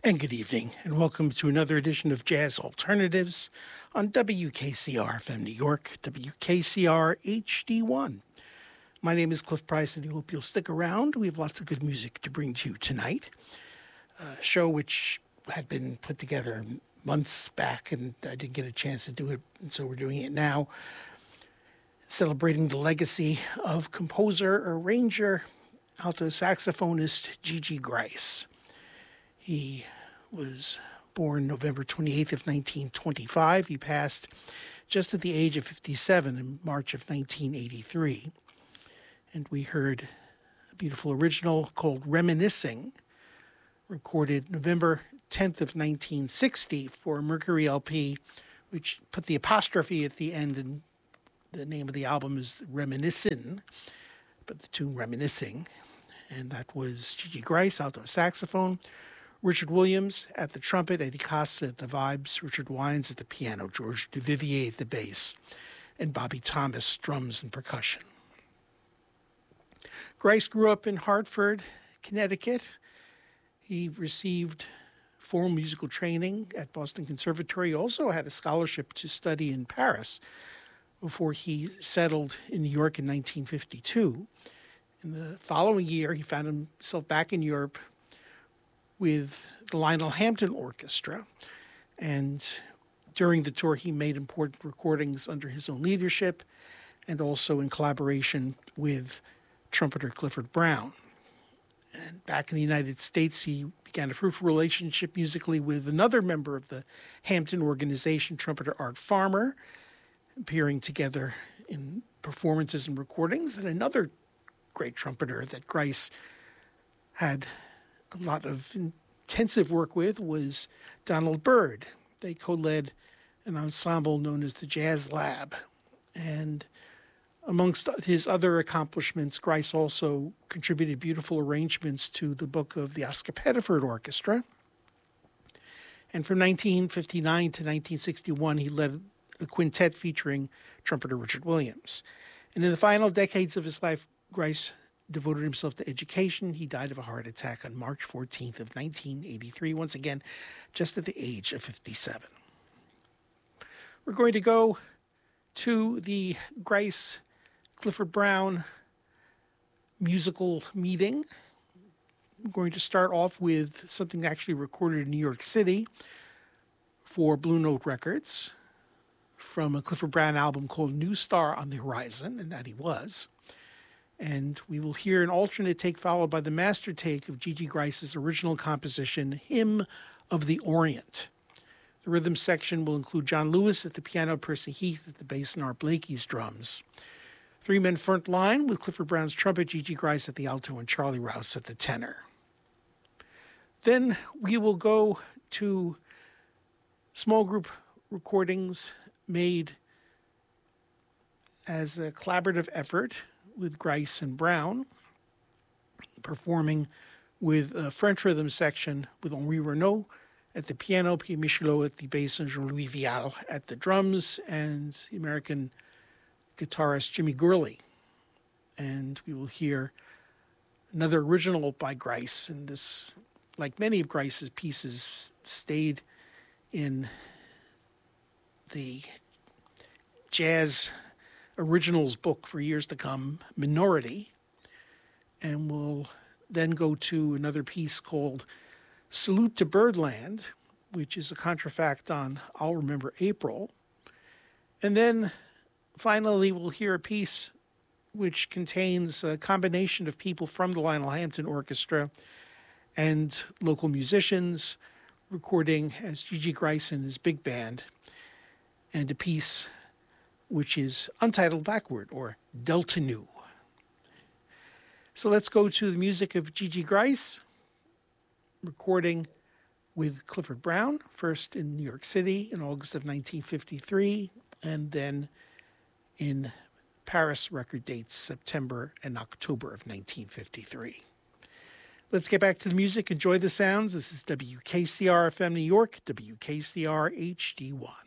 And good evening, and welcome to another edition of Jazz Alternatives on WKCR FM New York, WKCR HD1. My name is Cliff Price, and I hope you'll stick around. We have lots of good music to bring to you tonight. A show which had been put together months back, and I didn't get a chance to do it, and so we're doing it now, celebrating the legacy of composer, arranger, alto saxophonist Gigi Gryce. He was born November 28th of 1925. He passed just at the age of 57 in March of 1983. And we heard a beautiful original called Reminiscing, recorded November 10th of 1960 for Mercury LP, which put the apostrophe at the end, and the name of the album is Reminiscin', but the tune Reminiscing. And that was Gigi Gryce, alto saxophone, Richard Williams at the trumpet, Eddie Costa at the vibes, Richard Wines at the piano, George Duvivier at the bass, and Bobby Thomas, drums and percussion. Gryce grew up in Hartford, Connecticut. He received formal musical training at Boston Conservatory. He also had a scholarship to study in Paris before he settled in New York in 1952. In the following year, he found himself back in Europe with the Lionel Hampton Orchestra, and during the tour he made important recordings under his own leadership and also in collaboration with trumpeter Clifford Brown. And back in the United States, he began a fruitful relationship musically with another member of the Hampton organization, trumpeter Art Farmer, appearing together in performances and recordings, and another great trumpeter that Gryce had a lot of intensive work with was Donald Byrd. They co-led an ensemble known as the Jazz Lab. And amongst his other accomplishments, Gryce also contributed beautiful arrangements to the book of the Oscar Pettiford Orchestra. And from 1959 to 1961, he led a quintet featuring trumpeter Richard Williams. And in the final decades of his life, Gryce devoted himself to education. He died of a heart attack on March 14th of 1983, once again, just at the age of 57. We're going to go to the Gryce Clifford Brown musical meeting. I'm going to start off with something actually recorded in New York City for Blue Note Records from a Clifford Brown album called New Star on the Horizon, and that he was. And we will hear an alternate take followed by the master take of Gigi Gryce's original composition, Hymn of the Orient. The rhythm section will include John Lewis at the piano, Percy Heath at the bass, and Art Blakey's drums. Three-men front line with Clifford Brown's trumpet, Gigi Gryce at the alto, and Charlie Rouse at the tenor. Then we will go to small group recordings made as a collaborative effort with Gryce and Brown, performing with a French rhythm section with Henri Renaud at the piano, Pierre Michelot at the bass, and Jean-Louis Vial at the drums, and the American guitarist Jimmy Gurley. And we will hear another original by Gryce, and this, like many of Gryce's pieces, stayed in the jazz originals book for years to come, Minority. And we'll then go to another piece called Salute to Birdland, which is a contrafact on I'll Remember April. And then finally we'll hear a piece which contains a combination of people from the Lionel Hampton Orchestra and local musicians recording as Gigi Gryce and his big band, and a piece which is untitled backward, or Delta Nu. So let's go to the music of Gigi Gryce, recording with Clifford Brown, first in New York City in August of 1953, and then in Paris record dates September and October of 1953. Let's get back to the music. Enjoy the sounds. This is WKCR FM New York, WKCR HD1.